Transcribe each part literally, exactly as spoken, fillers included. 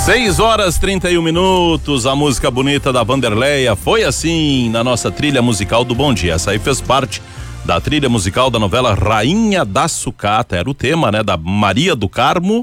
seis horas e trinta e um minutos, a música bonita da Vanderleia foi assim na nossa trilha musical do Bom Dia. Essa aí fez parte da trilha musical da novela Rainha da Sucata. Era o tema, né, da Maria do Carmo,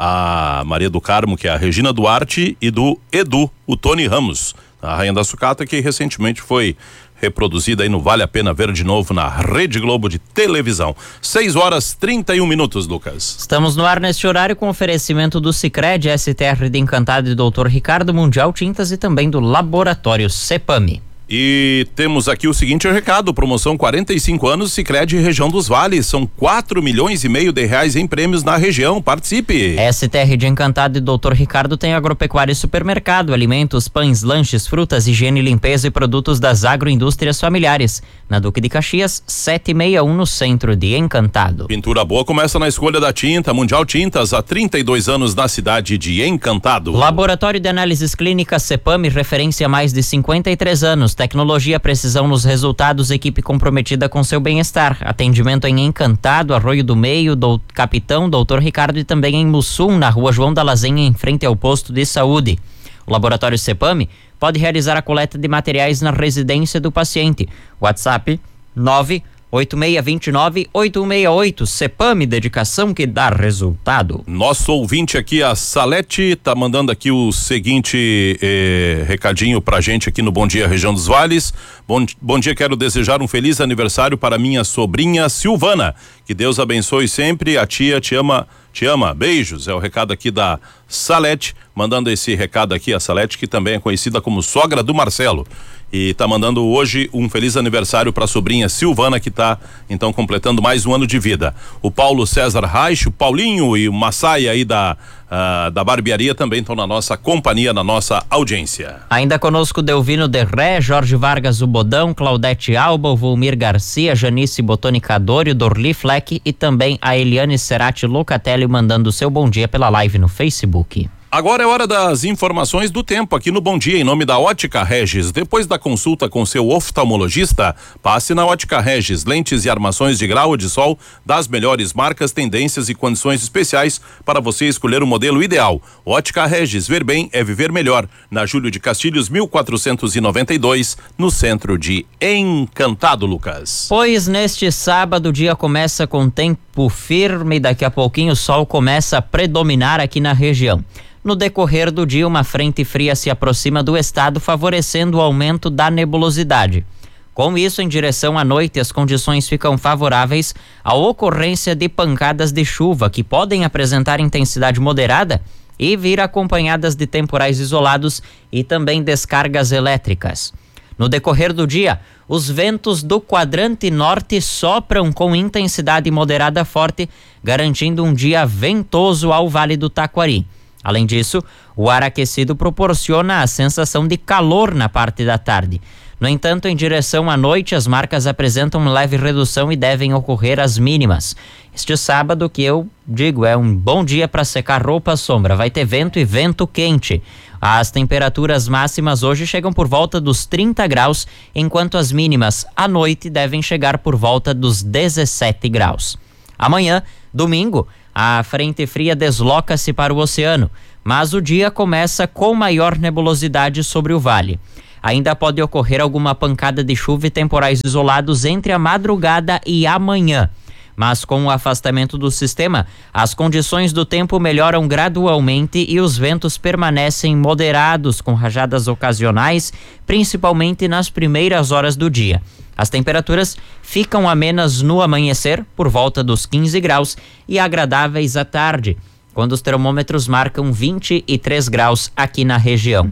a Maria do Carmo, que é a Regina Duarte, e do Edu, o Tony Ramos. A Rainha da Sucata, que recentemente foi reproduzida aí no Vale a Pena Ver de Novo na Rede Globo de televisão. seis horas e trinta e um minutos, Lucas. Estamos no ar neste horário com oferecimento do Sicredi, S T R de Encantado e doutor Ricardo, Mundial Tintas e também do Laboratório Cepame. E temos aqui o seguinte recado: promoção quarenta e cinco anos Sicredi Região dos Vales, são quatro milhões e meio de reais em prêmios na região, participe. S T R de Encantado e doutor Ricardo tem agropecuária e supermercado, alimentos, pães, lanches, frutas, higiene, limpeza e produtos das agroindústrias familiares. Na Duque de Caxias, setecentos e sessenta e um, no centro de Encantado. Pintura boa começa na escolha da tinta. Mundial Tintas, há trinta e dois anos na cidade de Encantado. Laboratório de Análises Clínicas Cepame, referência há mais de cinquenta e três anos. Tecnologia, precisão nos resultados, equipe comprometida com seu bem-estar. Atendimento em Encantado, Arroio do Meio, do Capitão, doutor Ricardo, e também em Mussum, na Rua João da Lazenha, em frente ao posto de saúde. O Laboratório Cepame pode realizar a coleta de materiais na residência do paciente. WhatsApp nove oito seis dois nove oito um seis oito. Cepame, dedicação que dá resultado. Nosso ouvinte aqui, a Salete, tá mandando aqui o seguinte eh, recadinho pra gente aqui no Bom Dia Região dos Vales. Bom, bom dia, quero desejar um feliz aniversário para minha sobrinha Silvana. Que Deus abençoe sempre, a tia te ama, te ama, beijos. É o recado aqui da Salete, mandando esse recado aqui, a Salete, que também é conhecida como sogra do Marcelo. E tá mandando hoje um feliz aniversário para a sobrinha Silvana, que tá então completando mais um ano de vida. O Paulo César Reich, o Paulinho e o Massaia aí da uh, da barbearia também estão na nossa companhia, na nossa audiência. Ainda conosco Delvino Derré, Jorge Vargas o Bodão, Claudete Alba, o Volmir Garcia, Janice Botonicadori, o Dorli Fleck e também a Eliane Cerati Locatelli mandando o seu bom dia pela live no Facebook. Agora é hora das informações do tempo aqui no Bom Dia, em nome da Ótica Regis. Depois da consulta com seu oftalmologista, passe na Ótica Regis. Lentes e armações de grau de sol das melhores marcas, tendências e condições especiais para você escolher o modelo ideal. Ótica Regis, ver bem é viver melhor. Na Júlio de Castilhos, mil quatrocentos e noventa e dois, no centro de Encantado, Lucas. Pois neste sábado o dia começa com tempo firme, daqui a pouquinho o sol começa a predominar aqui na região. No decorrer do dia, uma frente fria se aproxima do estado, favorecendo o aumento da nebulosidade. Com isso, em direção à noite, as condições ficam favoráveis à ocorrência de pancadas de chuva, que podem apresentar intensidade moderada e vir acompanhadas de temporais isolados e também descargas elétricas. No decorrer do dia, os ventos do quadrante norte sopram com intensidade moderada forte, garantindo um dia ventoso ao Vale do Taquari. Além disso, o ar aquecido proporciona a sensação de calor na parte da tarde. No entanto, em direção à noite, as marcas apresentam leve redução e devem ocorrer as mínimas. Este sábado, que eu digo, é um bom dia para secar roupa à sombra. Vai ter vento e vento quente. As temperaturas máximas hoje chegam por volta dos trinta graus, enquanto as mínimas à noite devem chegar por volta dos dezessete graus. Amanhã, domingo, a frente fria desloca-se para o oceano, mas o dia começa com maior nebulosidade sobre o vale. Ainda pode ocorrer alguma pancada de chuva e temporais isolados entre a madrugada e amanhã. Mas com o afastamento do sistema, as condições do tempo melhoram gradualmente e os ventos permanecem moderados, com rajadas ocasionais, principalmente nas primeiras horas do dia. As temperaturas ficam amenas no amanhecer, por volta dos quinze graus, e agradáveis à tarde, quando os termômetros marcam vinte e três graus aqui na região.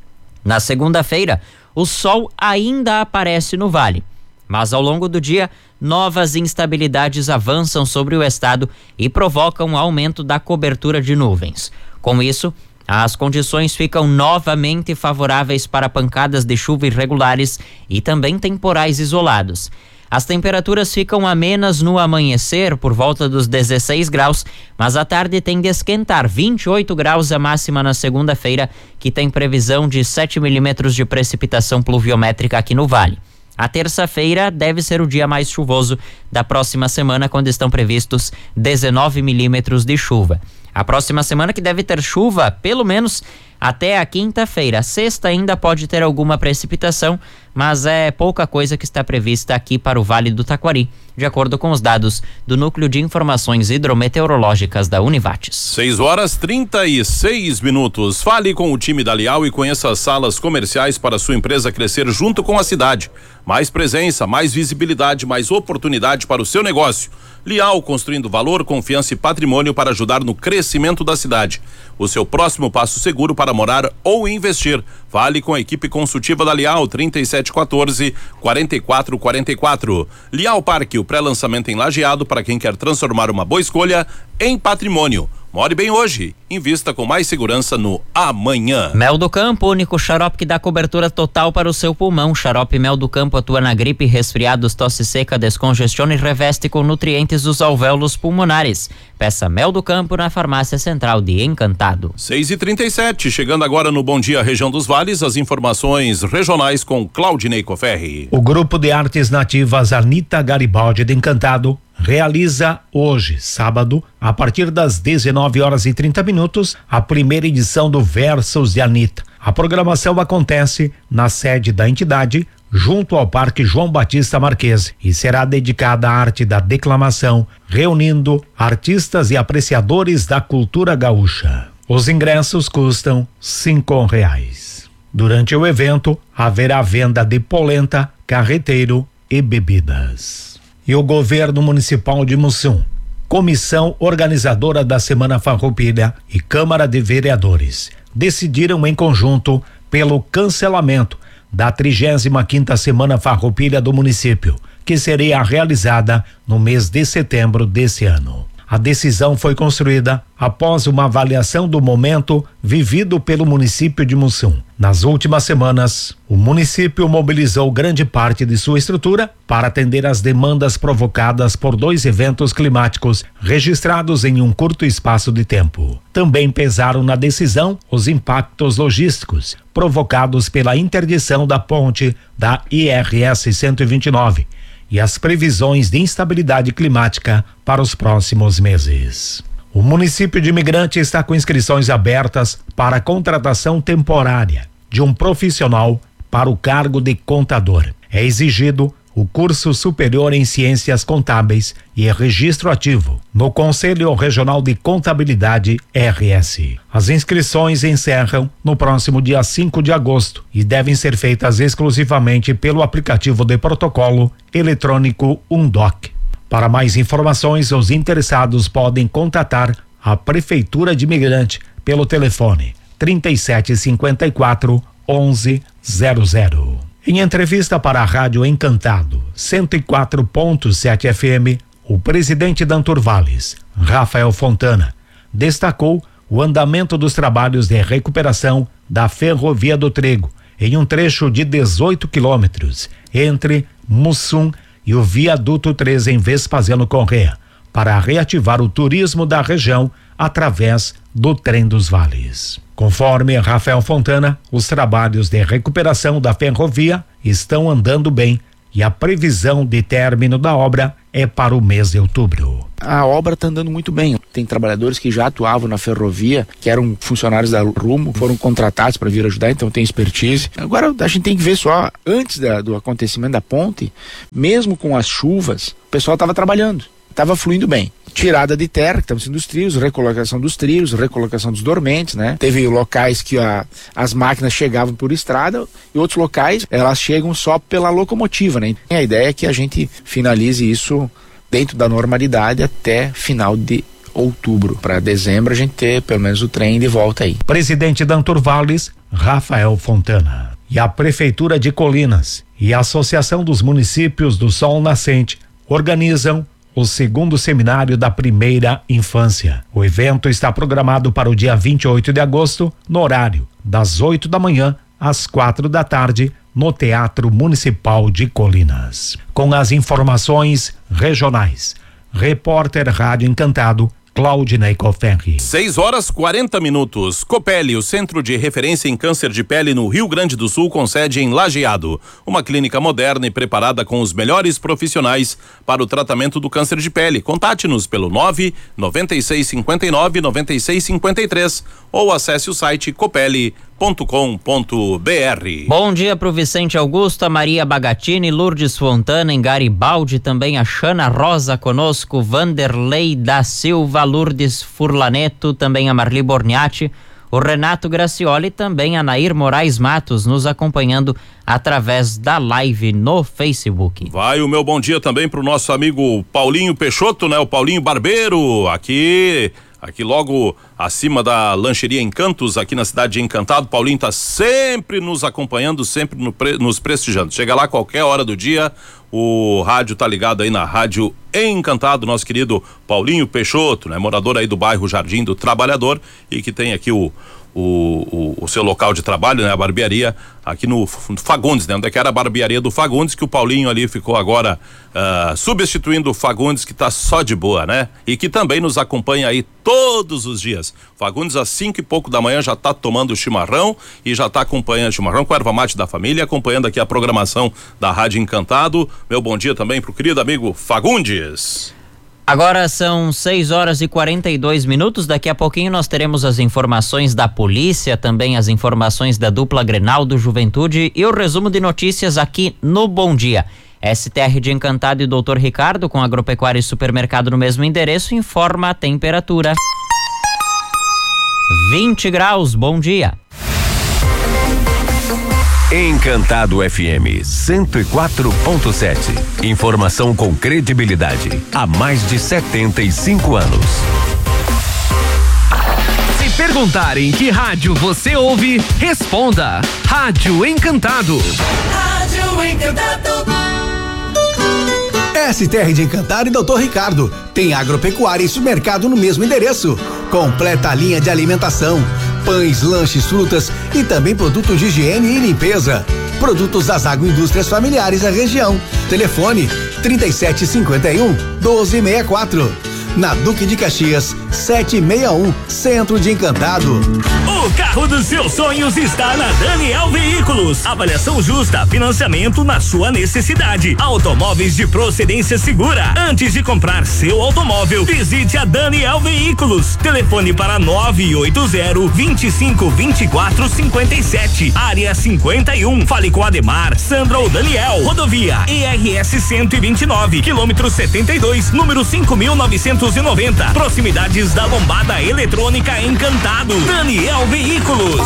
Na segunda-feira, o sol ainda aparece no vale, mas ao longo do dia, novas instabilidades avançam sobre o estado e provocam um aumento da cobertura de nuvens. Com isso, as condições ficam novamente favoráveis para pancadas de chuva irregulares e também temporais isolados. As temperaturas ficam amenas no amanhecer, por volta dos dezesseis graus, mas à tarde tende a esquentar, vinte e oito graus a máxima na segunda-feira, que tem previsão de sete milímetros de precipitação pluviométrica aqui no vale. A terça-feira deve ser o dia mais chuvoso da próxima semana, quando estão previstos dezenove milímetros de chuva. A próxima semana que deve ter chuva, pelo menos até a quinta-feira. Sexta ainda pode ter alguma precipitação, mas é pouca coisa que está prevista aqui para o Vale do Taquari, de acordo com os dados do Núcleo de Informações Hidrometeorológicas da Univates. seis horas trinta e seis minutos. Fale com o time da Lial e conheça as salas comerciais para sua empresa crescer junto com a cidade. Mais presença, mais visibilidade, mais oportunidade para o seu negócio. Lial, construindo valor, confiança e patrimônio para ajudar no crescimento da cidade. O seu próximo passo seguro para morar ou investir. Fale com a equipe consultiva da Lial, trinta e sete quatorze, quarenta e quatro quarenta e quatro. Lial Parque, o pré-lançamento em Lajeado para quem quer transformar uma boa escolha em patrimônio. More bem hoje, invista com mais segurança no amanhã. Mel do Campo, único xarope que dá cobertura total para o seu pulmão. Xarope Mel do Campo atua na gripe, resfriados, tosse seca, descongestiona e reveste com nutrientes os alvéolos pulmonares. Peça Mel do Campo na Farmácia Central de Encantado. seis e trinta e sete, chegando agora no Bom Dia Região dos Vales, as informações regionais com Claudinei Coferri. O Grupo de Artes Nativas Anitta Garibaldi de Encantado realiza hoje, sábado, a partir das dezenove horas e trinta minutos, a primeira edição do Versos de Anitta. A programação acontece na sede da entidade, junto ao Parque João Batista Marquese, e será dedicada à arte da declamação, reunindo artistas e apreciadores da cultura gaúcha. Os ingressos custam cinco reais. Durante o evento, haverá venda de polenta, carreteiro e bebidas. E o governo municipal de Mussum, comissão organizadora da Semana Farroupilha e Câmara de Vereadores decidiram em conjunto pelo cancelamento da trigésima quinta Semana Farroupilha do município, que seria realizada no mês de setembro desse ano. A decisão foi construída após uma avaliação do momento vivido pelo município de Mussum. Nas últimas semanas, o município mobilizou grande parte de sua estrutura para atender às demandas provocadas por dois eventos climáticos registrados em um curto espaço de tempo. Também pesaram na decisão os impactos logísticos provocados pela interdição da ponte da I R S cento e vinte e nove. E as previsões de instabilidade climática para os próximos meses. O município de Imigrante está com inscrições abertas para a contratação temporária de um profissional para o cargo de contador. É exigido o curso superior em Ciências Contábeis e registro ativo no Conselho Regional de Contabilidade R S. As inscrições encerram no próximo dia cinco de agosto e devem ser feitas exclusivamente pelo aplicativo de protocolo eletrônico Undoc. Para mais informações, os interessados podem contatar a Prefeitura de Imigrante pelo telefone trinta e sete cinquenta e quatro onze zero zero. Em entrevista para a Rádio Encantado, cento e quatro ponto sete F M, o presidente da Anturvales, Rafael Fontana, destacou o andamento dos trabalhos de recuperação da Ferrovia do Trego, em um trecho de dezoito quilômetros, entre Mussum e o Viaduto três em Vespasiano Corrêa, para reativar o turismo da região através do Trem dos Vales. Conforme Rafael Fontana, os trabalhos de recuperação da ferrovia estão andando bem e a previsão de término da obra é para o mês de outubro. A obra está andando muito bem. Tem trabalhadores que já atuavam na ferrovia, que eram funcionários da Rumo, foram contratados para vir ajudar, então tem expertise. Agora a gente tem que ver só, antes da, do acontecimento da ponte, mesmo com as chuvas, o pessoal estava trabalhando, estava fluindo bem. Tirada de terra, que estavam sendo os trilhos, recolocação dos trilhos, recolocação dos dormentes, né? Teve locais que a, as máquinas chegavam por estrada e outros locais elas chegam só pela locomotiva, né? E a ideia é que a gente finalize isso dentro da normalidade até final de outubro. Para dezembro a gente ter pelo menos o trem de volta aí. Presidente da Anturvales, Rafael Fontana. E a Prefeitura de Colinas e a Associação dos Municípios do Sol Nascente organizam o segundo seminário da primeira infância. O evento está programado para o dia vinte e oito de agosto, no horário das oito da manhã às quatro da tarde, no Teatro Municipal de Colinas. Com as informações regionais, repórter Rádio Encantado, Claudinei Coferri. seis horas quarenta minutos. Copeli, o centro de referência em câncer de pele no Rio Grande do Sul, com sede em Lajeado. Uma clínica moderna e preparada com os melhores profissionais para o tratamento do câncer de pele. Contate-nos pelo nove nove seis cinco nove nove seis cinco três ou acesse o site copeli ponto com ponto br. Bom dia pro Vicente Augusto, a Maria Bagatini, Lourdes Fontana em Garibaldi, também a Xana Rosa conosco, Vanderlei da Silva, Lourdes Furlaneto, também a Marli Borniati, o Renato Gracioli, também a Nair Moraes Matos nos acompanhando através da live no Facebook. Vai o meu bom dia também pro nosso amigo Paulinho Peixoto, né? O Paulinho Barbeiro, aqui aqui logo acima da Lancheria Encantos, aqui na cidade de Encantado. Paulinho tá sempre nos acompanhando, sempre no pre, nos prestigiando. Chega lá qualquer hora do dia, o rádio tá ligado aí na Rádio Encantado, nosso querido Paulinho Peixoto, né? Morador aí do bairro Jardim do Trabalhador e que tem aqui o O, o, o seu local de trabalho, né? A barbearia aqui no, no Fagundes, né? Onde é que era a barbearia do Fagundes, que o Paulinho ali ficou agora uh, substituindo o Fagundes, que tá só de boa, né? E que também nos acompanha aí todos os dias. Fagundes às cinco e pouco da manhã já tá tomando chimarrão e já tá acompanhando chimarrão com a erva mate da família, acompanhando aqui a programação da Rádio Encantado. Meu bom dia também pro querido amigo Fagundes. Agora são seis horas e quarenta e dois minutos. Daqui a pouquinho nós teremos as informações da polícia, também as informações da dupla Grenal do Juventude e o resumo de notícias aqui no Bom Dia. S T R de Encantado e doutor Ricardo, com agropecuária e supermercado no mesmo endereço, informa a temperatura. vinte graus, bom dia. Encantado F M cento e quatro ponto sete. Informação com credibilidade há mais de setenta e cinco anos. Se perguntarem que rádio você ouve, responda: Rádio Encantado. Rádio Encantado. S T R de Encantado e doutor Ricardo. Tem agropecuária e supermercado no mesmo endereço. Completa a linha de alimentação. Pães, lanches, frutas e também produtos de higiene e limpeza. Produtos das agroindústrias familiares da região. Telefone trinta e sete cinquenta e um, doze sessenta e quatro. Na Duque de Caxias, setecentos e sessenta e um, Centro de Encantado. O carro dos seus sonhos está na Daniel Veículos. Avaliação justa, financiamento na sua necessidade. Automóveis de procedência segura. Antes de comprar seu automóvel, visite a Daniel Veículos. Telefone para nove oito zero, vinte e cinco, vinte e quatro, cinquenta e sete. Área cinquenta e um. Fale com Ademar, Sandra ou Daniel. Rodovia E R S cento e vinte e nove, quilômetro setenta e dois, número cinco mil novecentos e noventa. Proximidades da Lombada Eletrônica Encantado. Daniel Veículos.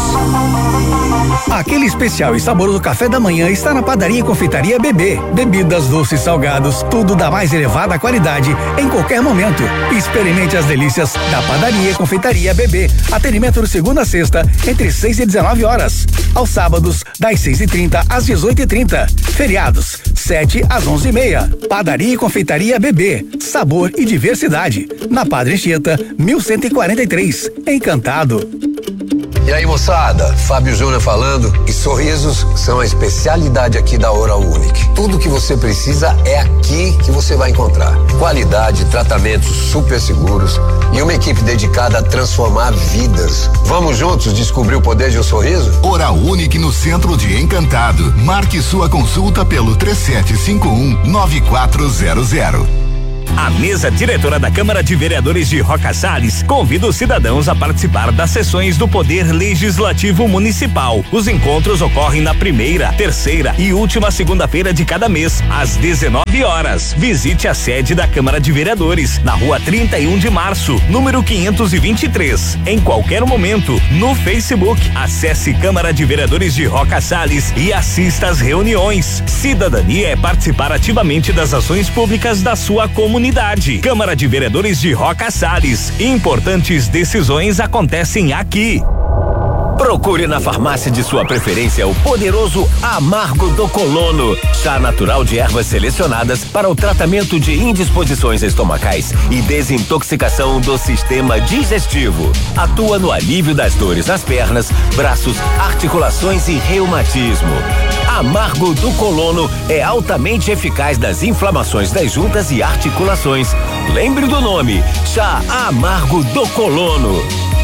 Aquele especial e saboroso café da manhã está na Padaria e Confeitaria Bebê. Bebidas, doces, salgados, tudo da mais elevada qualidade em qualquer momento. Experimente as delícias da Padaria e Confeitaria Bebê. Atendimento de segunda a sexta, entre seis e dezenove horas. Aos sábados, das seis e trinta às dezoito e trinta. Feriados, sete às onze e meia. Padaria e Confeitaria Bebê. Sabor e diversidade. Na Padre Anchieta, mil cento e quarenta e três. Encantado. E aí, moçada, Fábio Júnior falando, e sorrisos são a especialidade aqui da Oral Unique. Tudo que você precisa é aqui que você vai encontrar. Qualidade, tratamentos super seguros e uma equipe dedicada a transformar vidas. Vamos juntos descobrir o poder de um sorriso? Oral Unique no centro de Encantado. Marque sua consulta pelo três sete cinco um, nove quatro zero zero. A mesa diretora da Câmara de Vereadores de Roca Salles convida os cidadãos a participar das sessões do Poder Legislativo Municipal. Os encontros ocorrem na primeira, terceira e última segunda-feira de cada mês, às dezenove horas. Visite a sede da Câmara de Vereadores, na rua trinta e um de março, número quinhentos e vinte e três. Em qualquer momento, no Facebook, acesse Câmara de Vereadores de Roca Salles e assista às reuniões. Cidadania é participar ativamente das ações públicas da sua comunidade. Unidade. Câmara de Vereadores de Roca Salles. Importantes decisões acontecem aqui. Procure na farmácia de sua preferência o poderoso Amargo do Colono, chá natural de ervas selecionadas para o tratamento de indisposições estomacais e desintoxicação do sistema digestivo. Atua no alívio das dores nas pernas, braços, articulações e reumatismo. Amargo do Colono é altamente eficaz nas inflamações das juntas e articulações, lembre do nome, Chá Amargo do Colono.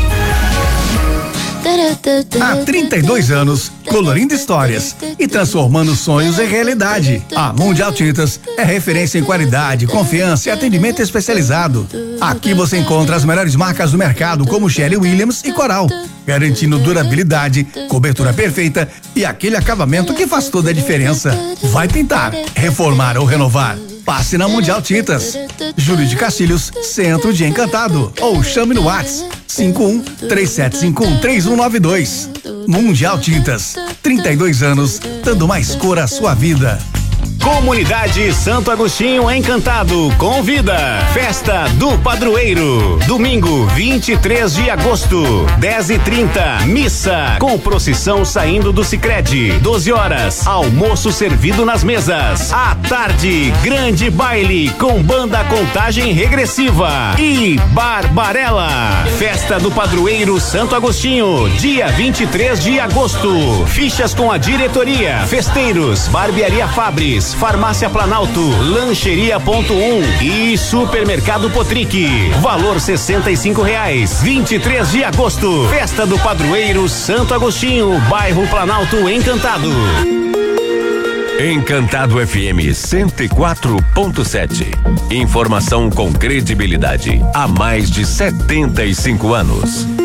Há trinta e dois anos, colorindo histórias e transformando sonhos em realidade. A Mundial Tintas é referência em qualidade, confiança e atendimento especializado. Aqui você encontra as melhores marcas do mercado, como Sherwin Williams e Coral, garantindo durabilidade, cobertura perfeita e aquele acabamento que faz toda a diferença. Vai pintar, reformar ou renovar? Passe na Mundial Tintas. Júlio de Castilhos, Centro de Encantado. Ou chame no WhatsApp cinco um três sete cinco um três um nove dois. Mundial Tintas, trinta e dois anos, dando mais cor à sua vida. Comunidade Santo Agostinho Encantado convida Festa do Padroeiro, domingo vinte e três de agosto, dez e trinta, missa com procissão saindo do Sicredi, doze horas, almoço servido nas mesas, à tarde, grande baile com banda Contagem Regressiva e Barbarella. Festa do Padroeiro Santo Agostinho, dia vinte e três de agosto, fichas com a diretoria, festeiros, barbearia Fabris, Farmácia Planalto, Lancheria Ponto um e Supermercado Potric. Valor sessenta e cinco reais. vinte e três de agosto. Festa do Padroeiro Santo Agostinho, bairro Planalto Encantado. Encantado F M cento e quatro ponto sete. Informação com credibilidade há mais de setenta e cinco anos.